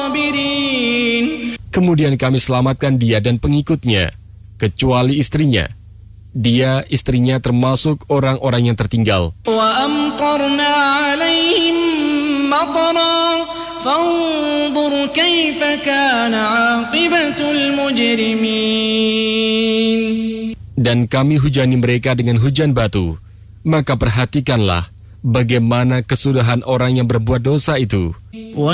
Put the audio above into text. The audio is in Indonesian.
Kemudian kami selamatkan dia dan pengikutnya, kecuali istrinya. Dia, istrinya termasuk orang-orang yang tertinggal. Dan kami hujani mereka dengan hujan batu. Maka perhatikanlah bagaimana kesudahan orang yang berbuat dosa itu.